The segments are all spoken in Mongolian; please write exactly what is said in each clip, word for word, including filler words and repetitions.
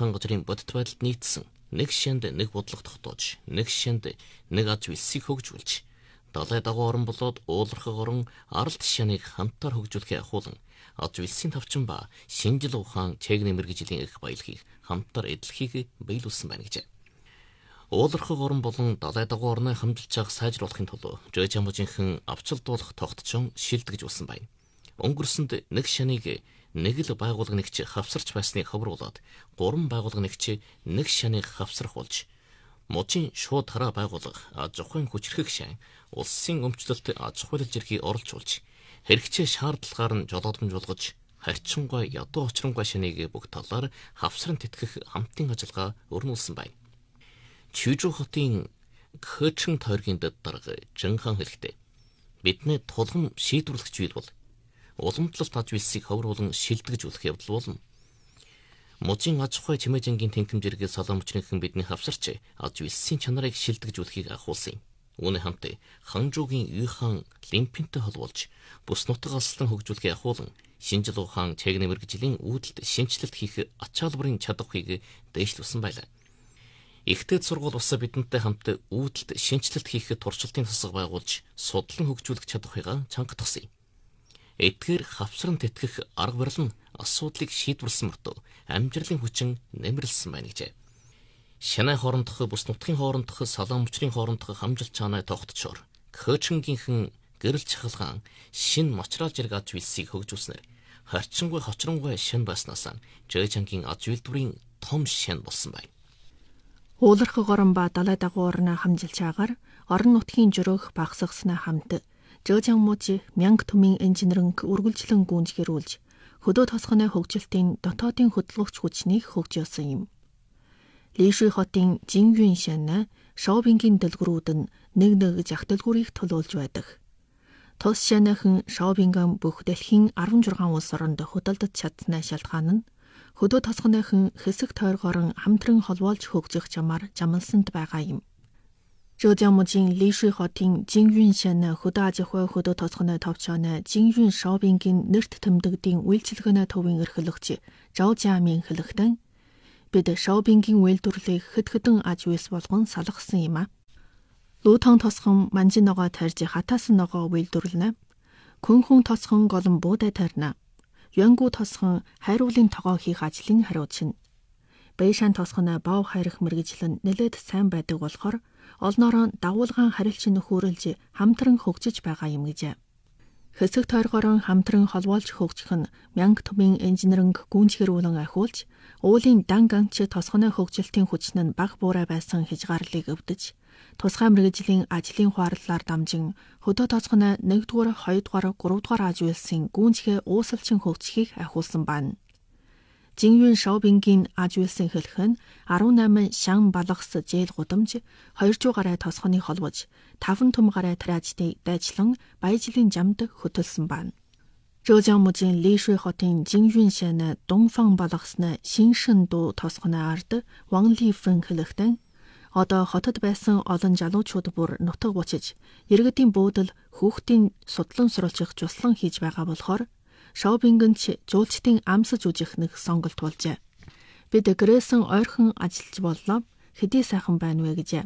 ухаан газрын бодит байдалд нийцсэн нэг шинд нэг бодлого тогтоож, нэг шинд нэг аж үйлсийг хөгжүүлж, далай дагуу орон болоод уулархаг орон аралт шаныг хамтаар хөгжүүлэхээ ахуулан, аж үйлсийн тавчин ба шинжил ухаан чегний мэргэжлийн их баялагийг хамтаар эдлэхийг биелүүлсэн байна гэж. Уулархаг орон болон далай дагуу орноо хамжилж авах сайжруулахын тулд Жожамужийнхэн авчилдуулах тогтчон шилдэгж улсан байна. Өнгөрсөнд нэг шаныг нэг л байгууллага нэгч хавсарч байсныг ховруулад гурван байгууллага нэгч нэг шаныг хавсрах болж, мужийн шууд хараа байгууллага аж ахуйн хүчрхэг шан улсын өмчлөлт аж ахуй зэргийг оролцуулж, хэрэгцээ шаардлагаар нь жолоодомжуулгаж, харьцангуй ядуу очронгуй шаныг бүх талаар хавсран тэтгэх хамтын ажиллагаа өрнүүлсэн байна. Чижүү хотын Кхөчэн тойргийн дэд дарга Жинхан хэлэхдээ бидний тулгам шийдвэрлэгч үйл бол уламжлалт аж үйлсийг ховруулан шилдэгж үлэх явдал болно. Мужийн аж ахуй чимээжингийн тэнхимжэрэг салаан мөчнийхэн бидний хавсарч аж үйлсийн чанарыг шилдэгж үлэхийг ахуулсан юм. Үүний хамт Ханжуугийн Юйхан Лимпинтэй холбуулж бүс нутаг алслан хөгжүүлэхийг ахуулан шинжил ухаан чегний мэргэжлийн үүдэлд шинжилэлт хийх ачаалбарын чадварыг дээшлүүлсэн байлаа. Ихтэй сургууль усаа бидэнтэй хамт үүдэлд шинжилэлт хийхэд туршилтын тусаг байгуулж судлан хөгжүүлэх чадварыг чангатгасан юм. Эдгээр хавсран тэтгэх арга барил нь асуудлыг шийдвэрлсэн мөртөө амжилтын хүчин нэмэрлсэн байна гэжээ. Шанай хоорондох бүс нутгийн хоорондох салаан мөчрийн хоорондох хамжилт чанаа тогтчоор Кхөчэнгийнхэн гэрэл чахалгаан шин мочрал зэрэг аж үйлсийг хөгжүүлснээр харьцангуй хочронгуй шин байснаас Жожангийн аж үйлдвэрийн том шин болсон байна. Уулархаг орон ба далай дагуу орноо хамжилж агаар орон нутгийн жөрөөх багсгаснаа хамт Жожамужи мянга түмэн инженеринг үргэлжлэн гүйцгэрүүлж хөдөө тосгоны хөгжилтийн дотоодын хөдөлгөгч хүчнийг хөгжүүлсэн юм. Лишүй хотын Жингюн шан Шаобингийн дэлгэрүүд нь нэг нэг жагтэлгүүрийг төлөөлж байдаг. Тус шаныхан Шаобинган бүх дэлхийн арван зургаан улс оронд хөдөлдөж чадсны шалтгаан нь хөдөө тосгоныхон хэсэг тойргоор хамтран холбоолж хөгжих чамаар жамалсанд байгаа юм. Жожамужийн Лишүй хотын Жингюн шан хөдөө аж ахуй хөдөө тосгоны товчооны Жингюн Шаобингийн нэрт тэмдэгдийн үйлчилгээний төвийн эрхлэгч Жао Жиамин хэлэхдээ бид Шаобингийн үйлдвэрлэлийг хэд хэдэн аж үйлс болгон салгасан юм а. Лутон тосгон манжин ногоо тарьж хатаасан ногоо үйлдвэрлэнэ. Күнхүн тосгон голон буудай тарина. Янгу тосгон хайруулын тогоо хийх ажлын хариуцна. Бэйшан тосгоны бов хайрах мэргэжил нь нэлээд сайн байдаг болохоор олноороо дагуулгаан харилцан нөхөөрөлж хамтран хөгжиж байгаа юм гэж. Хэсэг тойргоор хамтран холбоолж хөгжих нь мянга түмэн инженеринг гүйцгэрүүлэн ахиулж, уулын дан ганч тосгоны хөгжилтийн хүчин нь бага буурай байсан хязгаарлалыг өвдөж, тусгай мэргэжлийн ажлын хуарлалаар дамжин хөдөө тосгоны нэгдүгээр, хоёрдугаар, гуравдугаар аж үйлсийн гүйцгээ уусалчин хөгжихийг ахиулсан байна. Жингюн Шаобингийн аж үйлсийн хэлэх нь арван найман шан балгас зээл гудамж, хоёр зуун гаруй тосгоны холбож, таван түм гаруй тариачдыг дайчлан баяжлын жамд хөтөлсөн байна. Жожамужийн Лишүй хотын Жингюн шан Дунфан балгасны Шиншин дуу тосгоны ард Ван Лифэн хэлэхдээ одоо хотод байсан олон залуучууд бүр нутаг бучиж, иргэдийн буудал хүүхдийн судлан сурвалжих жуслан хийж байгаа болохоор Шаобингэнч жуулчдын амсаж үжих нэг сонголт болжээ. Бид гэрээсэн ойрхон ажиллаж боллоо. Хэдий сайхан байна вэ гэжээ.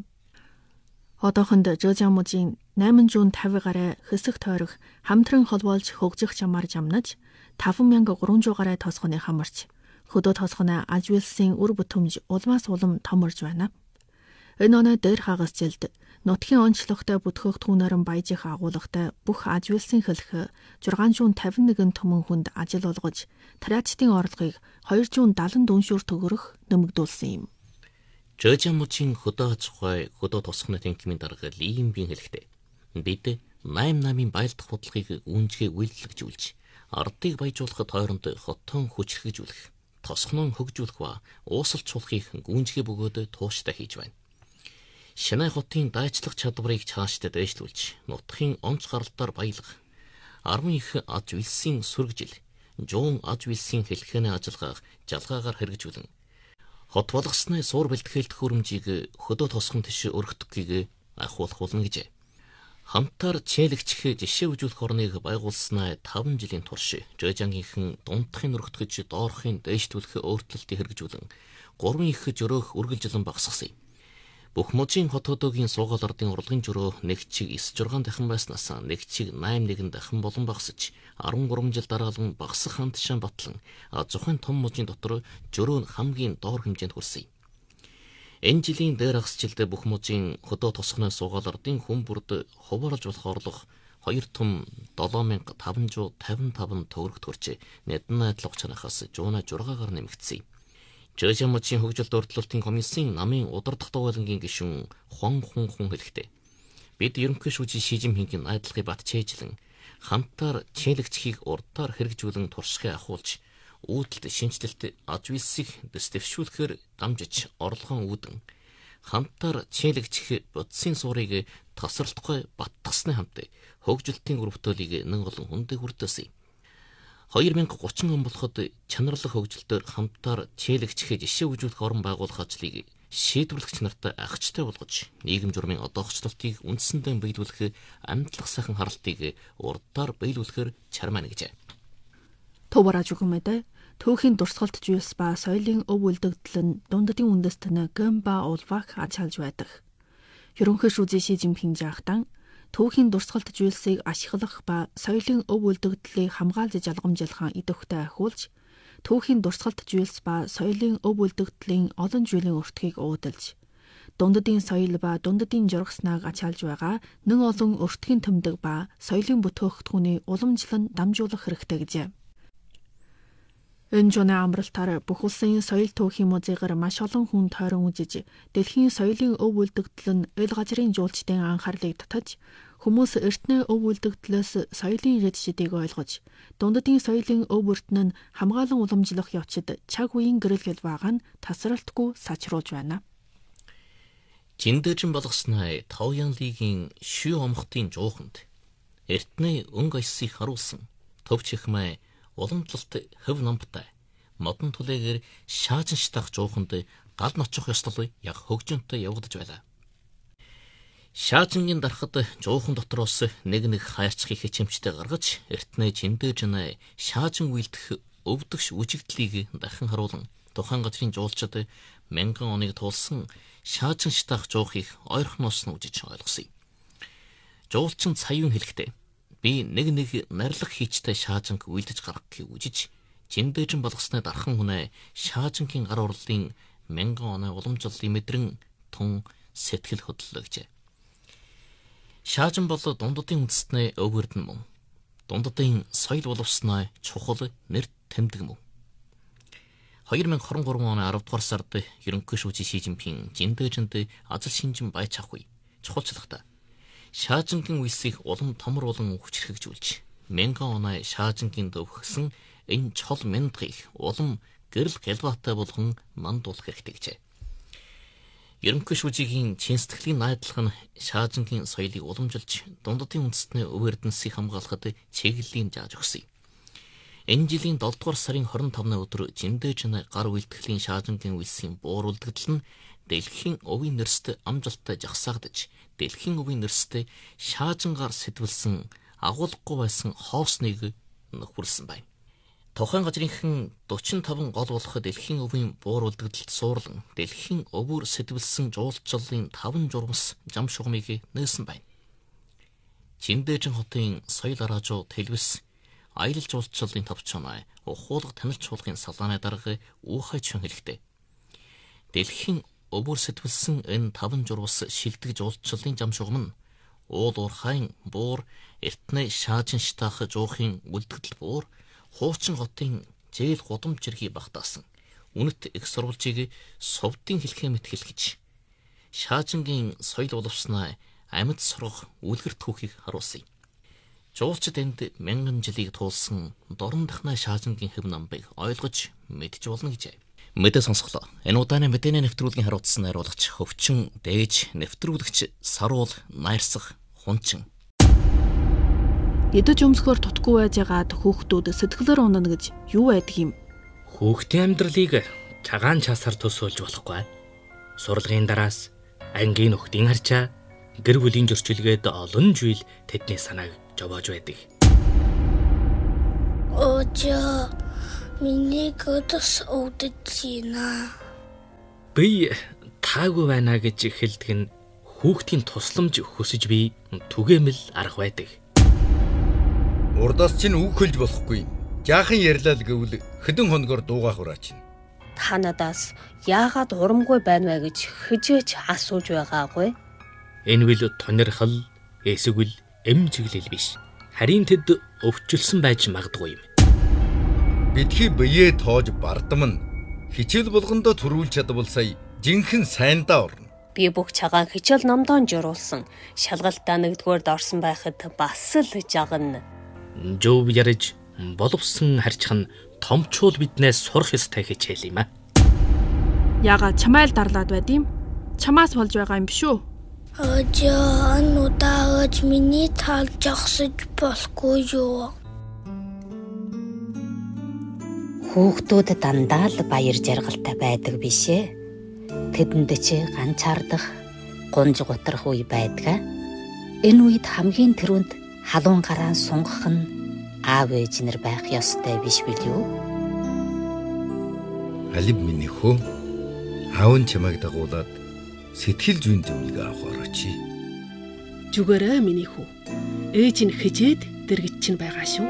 Одоохонд Жожамужийн найман зуун тавин гаруй хэсэг тойрог хамтран холбоолж хөгжих чамаар жамнаж, таван мянга гурван зуун гаруй тосгоны хамарч, хөдөө тосгоны аж үйлсийн үр бүтэмж улмаас улам томорж байна. Энэ оноо дээр хагас жилд нутгийн онцлогтой бүтгэх түүнэрэн баяжих агуулгатай бүх аж үйлсийн хэлэх зургаан зуун тавин нэгэн түмэн хүнд ажил олгож, тариачдын орлогыг хоёр зуун дадлан дүншүүр төгрөх нэмэгдүүлсэн юм. Жожамужийн хөдөө аж ахуй хөдөө тосгоны тэнхимийн дарга Ли Юмбин хэлэхдээ бид найм намын баялдах бодлогыг үүнжгээ үйлчлэгжүүлж, ардыг баяжуулахад хооронд хотон хүчрхэгжүүлэх, тосгоноо хөгжүүлэх ба уусалжуулахыг гүйнжгээ бөгөөд тууштай хийж байна. Шанай хотын дайчлах чадварыг цаашдаа дээшлүүлж, нутгийн онц гаралтаар баялах, арван их аж үйлсийн сүргэжил, жуун аж үйлсийн хэлхээний ажиллагааг жалгаагаар хэрэгжүүлэн, хот болгосны суур бэлтгэлт хөрөмжийг хөдөө тосгон тийш өргөдөхийг ахиулах болно гэжээ. Хамтаар чийлэгчхээ жишээ үзүүлэх орныг байгуулснаа таван жилийн турш Жожангийнхэн дундахын өргөтгөж доорхын дээштүүлэх өөрчлөлтийг хэрэгжүүлэн гурван их жөрөөх үргэлжилэн багасгасан. Бүх мужийн хот хотоогийн суугаал ардын урлагийн жөрөө нэг чиг девять дахин байснаас нэг чиг восемь дахин болон багасж13 жил дараалан багасах хандшаан батлан зохин том мужийн дотор жөрөө нь хамгийн доор хэмжээнд хүрсэн. Энэ жилийн дээр хагасжилд бүх мужийн хөдөө тосгоны суугаал ардын хүн бүрд хуваарлж болох орлого хоёр том seven thousand five hundred fifty-five төгрөгт хүрч нэдэн найдлага чанахаас жууна жургаагаар нэмэгдсэн. Жожан мужийн хөгжилд урдлуултын комиссийн намын удирдах дугуйлангийн гишүүн Хуан Хун Хун хэлэхдээ бид ерөнхий шүүжийн Ши Жинпингийн найдлагыг батчээжлэн хамтаар чийлэгчхийг урдаар хэрэгжүүлэн туршлагыг ахуулж үүдэлт шинжилэлт аж үйлсийг дэвшүүлэхээр дамжиж орлогон үүдэн хамтаар чийлэгчх бодисын суурийг тасралтгүй баттгасны хамт хөгжилтийн өрөвтөлийг нэн олон хүндээ хүртээсэн. twenty thirty он болоход чанарлах хөгжилтөөр хамтаар чийлэгчхээ жишээ үзүүлэх орон байгуулах ажлыг шийдвэрлэгч нартай агчтай болгож нийгэм журмын одоохчлолтыг үндсэндээ биелүүлэх амтлах сайхан харалтыг урдаар биелүүлэхээр чармаа нэгжээ. Төвөраж үгмэдэ түүхийн дурсгалт жүйс ба соёлын өв үлдэгдэл нь дундадын үндэстэн Гэмба Улвак ачаалж байдаг. Ерөнхий шүүжийн Ши Жинпин жаахтан түүхийн дурсгалт жүйсийг ашиглах ба соёлын өв үлдэгдлийг хамгаалж жалгамжлахаа идэвхтэй ахиулж, түүхийн дурсгалт жүйс ба соёлын өв үлдэгдлийн олон жилийн өртгийг уудалж, дундадын соёл ба дундадын жургаснааг ачаалж байгаа нэн олон өртгийн тэмдэг ба соёлын бүтээгдэхүүний уламжлан дамжуулах хэрэгтэй гэжээ. Энэ жууны амралтаар бүх улсын соёл түүхийн музейгаар маш олон хүн тойрон үзэж, дэлхийн соёлын өв үлдэгдэл нь эл газрын жуулчдын анхаарлыг татаж, хүмүүс эртний өв үлдэгдлээс соёлын хэд шидийг ойлгож, дундадын соёлын өв өртөн нь хамгаалан уламжлах явцад цаг үеийн гэрэлгэл байгаа нь тасралтгүй сачруулж байна. Жиндэжин болгосноо Тавян лигийн шүү омхтын жууханд эртний өнгө аясыг харуулсан төвч ихмээ уламжлалт хөв намтай модон түлээгээр шаажин штах жууханд гал ночих ёслол яг хөгжөнтэй явагдаж байлаа. Шаажингийн дарахад жуухан дотроос нэг нэг хайрцгийг хичэмжтэй гаргаж эртний Жиндэжин шаажин үйлдэх өвдөгш үжигдлийг дахин харуулan тухайн газрын жуулчид мянган оныг туулсан шаажин штах жуухыг ойрхоноос нь үжиж ойлгосон. Жуулчин цаюун хэлэхдээ би нэг нэг нарилах хийчтэй шаажинг үйлдэж гаргахыг үжиж Жиндэжин болгосны дархан хүнээ шаажингийн гар урлын мянган оноо уламжлалын мэдрэн тун сэтгэл хөдлөлөө гэжээ. Шаажин бол дундадын үндэстний өв өрдөн мөн. Дундадын соёл боловсноо чухал нэр тэмдэг мөн. twenty twenty-three оны twelve дугаар сард ерөнхий шүүжийн Ши Жинпин Жиндэжинд ажил шинжин байж авахгүй чухалчлагта шаажингийн үйлсийг улам томор болон хүчрхэгжүүлж мянган оноо шаажингийн дөвхсөн энэ чол мяндгийг улам гэрэл гэлбаатай болгон мандуулах хэрэгтэй гэжээ. Ерөнхий шүүжийн чин сэтгэлийн найдлага нь шаажингийн соёлыг уламжилж дундадын үндэстний өв эрдэнсийг хамгаалахад чиглэлийн зааж өгсөн. Энэ жилийн seven дугаар сарын twenty-five-ны өдөр Жиндэжин гар үйлдэхлийн шаажингийн үйлсийн буур үлдэгдэл нь дэлхийн өвийн нэрстэй амжилттай жагсаагдаж дэлхийн өвийн нэрстэй шаажингаар сэтвэлсэн агуулгагүй байсан хоосныг нөхөрлсөн байна. Тухайн газрынхан forty-five гол болох дэлхийн өвийн буур үлдэгдэлд суурлан дэлхийн өвөр сэтвэлсэн жуулчлалын таван журмас зам шугамыг нээсэн байна. Жиндэжин хотын соёл араажуу телевиз аялал жуулчлалын товчооноо ухуулга танил чуулгын салааны дарга уухай чин хэлэхдээ дэлхийн өвөр сэтвэлсэн энэ таван журмас шилдэг жуулчлалын зам шугам нь уул уурхайн буур эртний шаажин штах жуухын үлдэгдэл буур хуучин хотын зээл гудамж зэргийг багтаасан үнэт их сурвалжийг совдын хэлхээ мэт хэлгэж шаажингийн соёл боловсноо амьд сургах үлгэр түүхийг харуулсан. Жуулчид энд мянган жилийг туулсан дорн дахнаа шаажингийн хэв намбыг ойлгож мэдж болно гэжээ. Мэдээ сонсголоо. Энэ удааны мэдээний нэвтрүүлгийн харуулсан найруулагч хөвчин дээж нэвтрүүлэгч саруул найрсах хунчин. Идэж өмсгөр тутгүй байж байгаад хүүхдүүд сэтгэлээр унана гэж юу байдаг юм? Хүүхдийн амьдралыг цагаан часаар төсөөлж болохгүй. Сурлагын дараас ангийн нөхдийн харчаа гэр бүлийн зөрчилгээд олон жил тэдний санааг жовоож байдаг. Ожоо миний göдөс өвдөж Би таагүй байна гэж хэлдэг нь хүүхдийн тусламж хүсэж би түгээмэл арга байдаг. Урдаас чинь үг хэлж болохгүй. Жаахан ярьлаа л гэвэл хэдэн хоногор дуугаах ураач. Та надаас яагаад урамгүй байна вэ гэж хижээч асууж байгаагүй. Энэ үл тонирхол эсвэл эмзэглэл биш. Харин тэд өвчлсөн байж магадгүй юм. Бидхий биеэ тоож бардам нь хичээл болгондоо төрүүлж чадвал сая жинхэнэ сайндаа орно. Би бүх цагаан хичээл номдоо журуулсан. Шалгалтаа нэгдүгээрд орсон байхад бас л жагна. Жов ярьж боловсон харьцах нь томчууд биднээс сурах ёстой хичээл юм аа. Яагаад чамайл дарлаад байд юм? Чамаас болж байгаа юм биш үү? Ожоо нутаагч миний тал жагсаж болохгүй юу? Хүүхдүүд дандаа л баяр жаргалтай байдаг биш ээ. Тэдэнд ч ганцаардах, гунж гутрах үе байдаг. Энэ үед хамгийн түрүүнд халуун гараа сунгах нь аав ээж нар байх ёстой биш билүү? Алив миний хөө. Аав нь чамайг дагуулад сэтгэл зүйн зөвлөгөө авах орооч. Зүгээрээ миний хүү. Ээж нь хижээд дэргэж чинь байгаа шүү.